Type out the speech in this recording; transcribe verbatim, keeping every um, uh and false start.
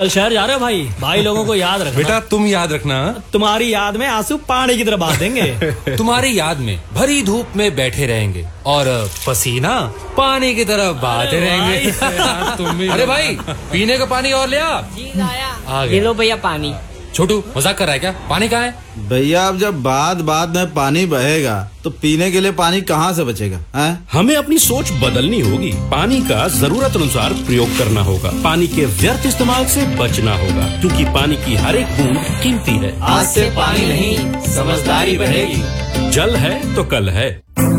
कल शहर जा रहे हो भाई? भाई लोगों को याद रखना। बेटा तुम याद रखना, तुम्हारी याद में आंसू पानी की तरह बहा देंगे। तुम्हारी याद में भरी धूप में बैठे रहेंगे और पसीना पानी की तरह बहाते रहेंगे। तुम अरे भाई पीने का पानी और ले आ। आ ये लो भैया पानी। छोटू मजाक कर रहा है क्या? पानी कहाँ है? भैया अब जब बात बात में पानी बहेगा तो पीने के लिए पानी कहाँ से बचेगा? है? हमें अपनी सोच बदलनी होगी। पानी का जरूरत अनुसार प्रयोग करना होगा। पानी के व्यर्थ इस्तेमाल से बचना होगा, क्योंकि पानी की हर एक बूंद कीमती है। आज से पानी नहीं, समझदारी बढ़ेगी। जल है तो कल है।